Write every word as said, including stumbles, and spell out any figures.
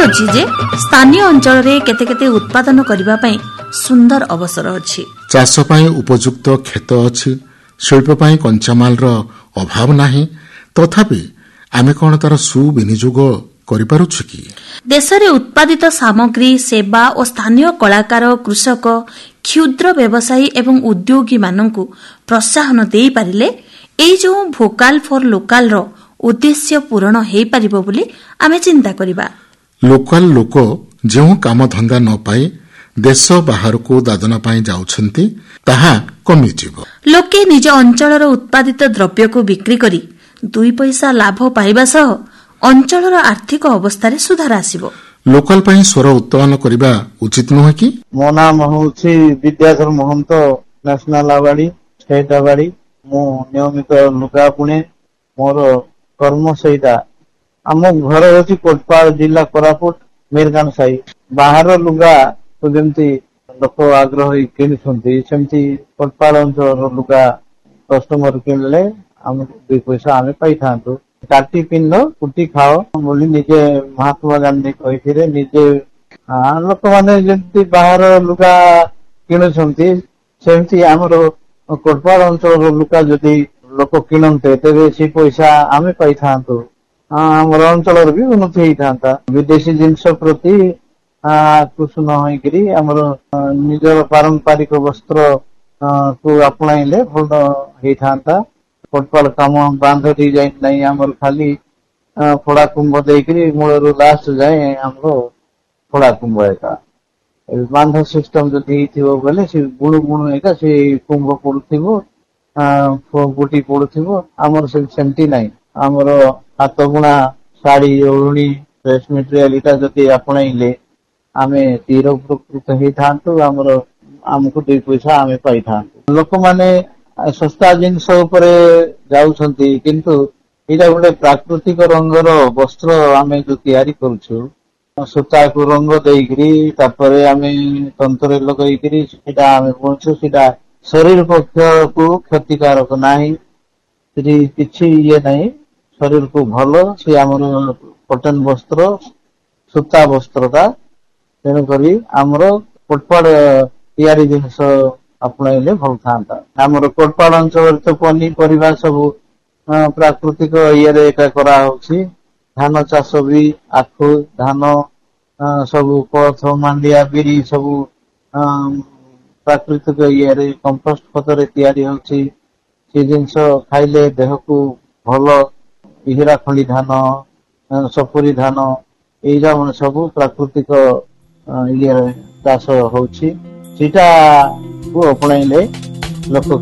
ଅଛି ଯେ ସ୍ଥାନୀୟ ଅଞ୍ଚଳରେ କେତେ କେତେ ଉତ୍ପାଦନ କରିବା ପାଇଁ ସୁନ୍ଦର ଅବସର ଅଛି। ଚାଷ ପାଇଁ ଉପଯୁକ୍ତ କ୍ଷେତ ଅଛି, ଶିଳ୍ପ ପାଇଁ କଞ୍ଚାମାଲର ଅଭାବ ନାହିଁ। ତଥାପି ଆମେ କ'ଣ ତାର ସୁବିନିଯୋଗ କରିପାରୁଛୁ କି? ଦେଶରେ ଉତ୍ପାଦିତ ସାମଗ୍ରୀ, ସେବା ଓ ସ୍ଥାନୀୟ କଳାକାର, କୃଷକ, କ୍ଷୁଦ୍ର ବ୍ୟବସାୟୀ ଏବଂ ଉଦ୍ୟୋଗୀମାନଙ୍କୁ ପ୍ରୋତ୍ସାହନ ଦେଇପାରିଲେ ଏଇ ଯେଉଁ ଭୋକାଲ ଫର ଲୋକାଲର ଉଦ୍ଦେଶ୍ୟ ପୂରଣ ହୋଇପାରିବ ବୋଲି ଆମେ ଚିନ୍ତା କରିବା। ଲୋକାଲ ଲୋକ ଯେଉଁ କାମଧନ୍ଦା ନ ପାଇ ଦେଶ ବାହାରକୁ ଦାଦନ ପାଇଁ ଯାଉଛନ୍ତି ତାହା କମିଯିବ। ଲୋକେ ନିଜ ଅଞ୍ଚଳର ଉତ୍ପାଦିତ ଦ୍ରବ୍ୟକୁ ବିକ୍ରି କରି ଦୁଇ ପଇସା ଲାଭ ପାଇବା ସହ ଅଞ୍ଚଳର ଆର୍ଥିକ ଅବସ୍ଥାରେ ସୁଧାର ଆସିବ। ଲୋକାଲ ପାଇଁ ସ୍ୱର ଉତ୍ତୋଳନ କରିବା ଉଚିତ ନୁହେଁ କି? ମୋ ନାମ ହେଉଛି ବିଦ୍ୟାଧର ମହନ୍ତ, ନ୍ୟାସନାଲ ଆବାଡି, ଷ୍ଟେଟ ଆବାଡି। ମୁଁ ନିୟମିତ ଲୁଗା ବୁଣେ, ମୋର କର୍ମ ସେଇଟା। ଆମ ଘର ହେଉଛି କୋଟପାଳ ଜିଲ୍ଲା କୋରାପୁଟ, ମିରଗାନ ସାହି। ବାହାର ଲୁଗା ଯେମିତି ଲୋକ ଆଗ୍ରହ କିଣୁଛନ୍ତି, ସେମିତି କୋଟପାଳ ଅଞ୍ଚଳର ଲୁଗା କଷ୍ଟମର କିଣିଲେ ଆମକୁ ଦୁଇ ପଇସା ଆମେ ପାଇଥାନ୍ତୁ। କାଟି ପିନ୍ଧ କୁଟି ଖାଅ ବୋଲି ନିଜେ ମହାତ୍ମା ଗାନ୍ଧୀ କହିଥିଲେ। ନିଜେ ଲୋକମାନେ ଯେମିତି ବାହାର ଲୁଗା କିଣୁଛନ୍ତି, ସେମିତି ଆମର କୋଟପାଳ ଅଞ୍ଚଳର ଲୁଗା ଯଦି ଲୋକ କିଣନ୍ତେ ତେବେ ସେ ପଇସା ଆମେ ପାଇଥାନ୍ତୁ। ଆମର ଅଞ୍ଚଳର ବି ଉନ୍ନତି ହେଇଥାନ୍ତା। ବିଦେଶୀ ଜିନିଷ ପ୍ରତି ଆକୃଷ୍ଟ ନ ହେଇକିରି ଆମର ନିଜର ପାରମ୍ପରିକ ବସ୍ତ୍ର କୁ ଆପଣାଇଲେ ଭଲ ହେଇଥାନ୍ତା। କୋଟପାଳ କାମ ବାନ୍ଧ ଡିଜାଇନ ନାହିଁ, ଆମର ଖାଲି ଫୋଡା କୁମ୍ଭ ଦେଇକିରି ମୂଳରୁ ଲାଷ୍ଟ ଯାଏ ଆମର ଫୋଡା କୁମ୍ଭ ଏକା। ବାନ୍ଧ ସିଷ୍ଟମ ଯଦି ହେଇଥିବ ବୋଲେ ସେ ଗୁଣୁ ଗୁଣୁ ଏକା ସେ କୁମ୍ଭ ପଡୁଥିବ, ଗୋଟି ପଡୁଥିବ। ଆମର ସେମିତି ନାହିଁ। ଆମର ହାତ ବୁଣା ଶାଢୀ, ଓଢଣୀ, ଡ୍ରେସ ମେଟେରିଆଲ ଏଟା ଯଦି ଆପଣେଇଲେ ଆମେ ତୀର ଉପକୃତ ହେଇଥାନ୍ତୁ। ଆମର ଆମକୁ ଦୁଇ ପଇସା ଆମେ ପାଇଥାନ୍ତୁ। ଲୋକମାନେ ଶସ୍ତା ଜିନିଷ ଉପରେ ଯାଉଛନ୍ତି, କିନ୍ତୁ ଏଇଟା ଗୋଟେ ପ୍ରାକୃତିକ ରଙ୍ଗର ବସ୍ତ୍ର ଆମେ ଯୋଉ ତିଆରି କରୁଛୁ, ସୂତାକୁ ରଙ୍ଗ ଦେଇକିରି ତାପରେ ଆମେ ତନ୍ତରେ ଲଗେଇକିରି ସେଟା ଆମେ ବୁଣୁଛୁ। ସେଟା ଶରୀର ପକ୍ଷକୁ କ୍ଷତିକାରକ ନାହିଁ, ସେଠି କିଛି ଇଏ ନାହିଁ, ଶରୀରକୁ ଭଲ। ସେ ଆମର କଟନ ବସ୍ତ୍ର, ସୂତା ବସ୍ତ୍ରଟା। ତେଣୁକରି ଆମର କୋଟପାଳ ତିଆରି ଜିନିଷ ଆପଣେଇଲେ ଭଲ ଥାନ୍ତା। ଆମର କୋଟପାଳ ଅଞ୍ଚଳରେ ତ ପନିପରିବା ସବୁ ପ୍ରାକୃତିକ ଇଏରେ ଏକା କରାହଉଛି। ଧାନ ଚାଷ ବି, ଆଖୁ, ଧାନ ସବୁ, କୋଳଥ, ମାଣ୍ଡିଆ, ବିରି ସବୁ ପ୍ରାକୃତିକ ଇଏରେ କମ୍ପୋଷ୍ଟ ଖତରେ ତିଆରି ହଉଛି। ସେ ଜିନିଷ ଖାଇଲେ ଦେହକୁ ଭଲ। ହିରାଖଣ୍ଡି ଧାନ, ସପୁରୀ ଧାନ, ଏଇଟା ସବୁ ପ୍ରାକୃତିକ ଇଏ ଚାଷ ହଉଛି। ସେଟାକୁ ଆପଣେଇଲେ ଲୋକ